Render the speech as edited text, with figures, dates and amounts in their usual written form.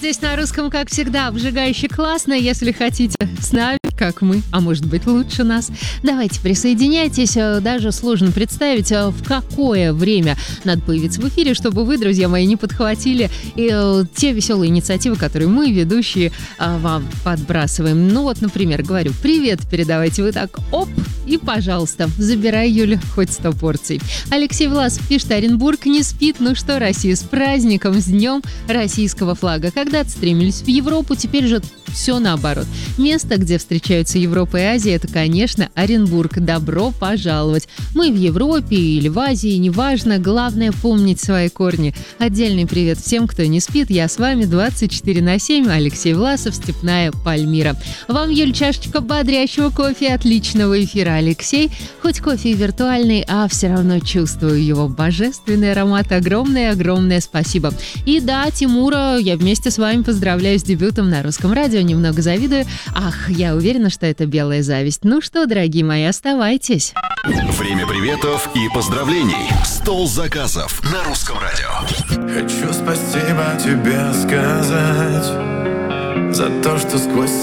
здесь на русском, как всегда, обжигающе классно. Если хотите с нами, как мы, а может быть лучше нас, давайте присоединяйтесь. Даже сложно представить, в какое время надо появиться в эфире, чтобы вы, друзья мои, не подхватили те веселые инициативы, которые мы, ведущие, вам подбрасываем. Ну вот, например, говорю, привет, передавайте вы так, оп, и, пожалуйста, забирай, Юля, хоть 100 порций. Алексей Власов пишет, Оренбург не спит. Ну что, Россия, с праздником, с днем российского флага. Когда-то стремились в Европу, теперь же все наоборот. Место, где встречаются Европа и Азия, это, конечно, Оренбург. Добро пожаловать. Мы в Европе или в Азии, неважно, главное помнить свои корни. Отдельный привет всем, кто не спит. Я с вами 24/7. Алексей Власов, Степная Пальмира. Вам, Юль, чашечка бодрящего кофе, отличного эфира, Алексей. Хоть кофе и виртуальный, а все равно чувствую его божественный аромат. Огромное спасибо. И да, Тимура, я вместе с вами поздравляю с дебютом на русском радио. Немного завидую. Ах, я уверена, что это белая зависть. Ну что, дорогие мои, оставайтесь. Время приветов и поздравлений. Стол заказов на русском радио. Хочу спасибо тебе сказать за то, что сквозь